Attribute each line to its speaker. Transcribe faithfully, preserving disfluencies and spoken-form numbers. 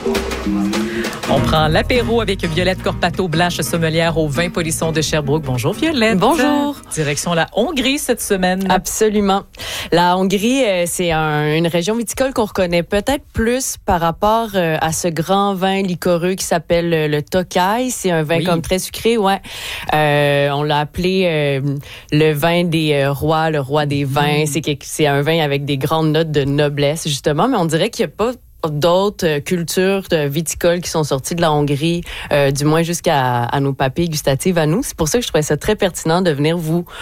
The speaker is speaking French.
Speaker 1: On prend l'apéro avec Violette Corpato-Blache, sommelière au vin Polisson de Sherbrooke. Bonjour Violette.
Speaker 2: Bonjour.
Speaker 1: Direction la Hongrie cette semaine.
Speaker 2: Absolument. La Hongrie, euh, c'est un, une région viticole qu'on reconnaît peut-être plus par rapport euh, à ce grand vin liquoreux qui s'appelle euh, le Tokaj. C'est un vin oui. comme très sucré, ouais. Euh, on l'a appelé euh, le vin des euh, rois, le roi des vins. Mm. C'est, c'est un vin avec des grandes notes de noblesse, justement, mais on dirait qu'il n'y a pas d'autres euh, cultures euh, viticoles qui sont sorties de la Hongrie, euh, du moins jusqu'à à nos papilles gustatives à nous. C'est pour ça que je trouvais ça très pertinent de venir vous